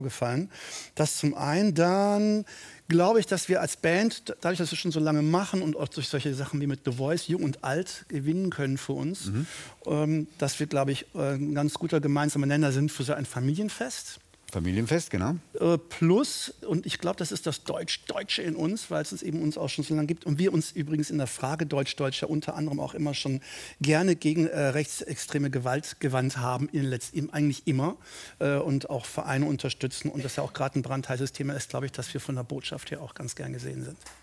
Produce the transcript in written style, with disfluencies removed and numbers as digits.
gefallen. Das zum einen. Dann glaube ich, dass wir als Band, dadurch, dass wir schon so lange machen und auch durch solche Sachen wie mit The Voice Jung und Alt gewinnen können für uns, dass wir, glaube ich, ein ganz guter gemeinsamer Nenner sind für so ein Familienfest. Familienfest, genau. Plus, und ich glaube, das ist das Deutsche in uns, weil es uns auch schon so lange gibt und wir uns übrigens in der Frage Deutsch-Deutsch ja unter anderem auch immer schon gerne gegen rechtsextreme Gewalt gewandt haben, eigentlich immer, und auch Vereine unterstützen und das ja auch gerade ein brandheißes Thema ist, glaube ich, dass wir von der Botschaft her auch ganz gern gesehen sind.